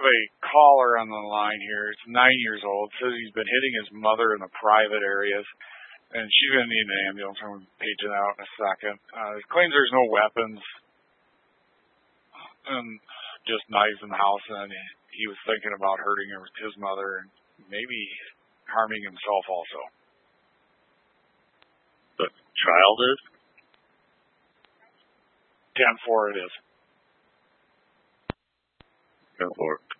have a caller on the line here. It's 9 years old. Says he's been hitting his mother in the private areas, and she's going to need an ambulance. I'm going to page it out in a second. He claims there's no weapons and just knives in the house, and he was thinking about hurting his mother and maybe harming himself also. The child is? 10-4 it is. 10-4.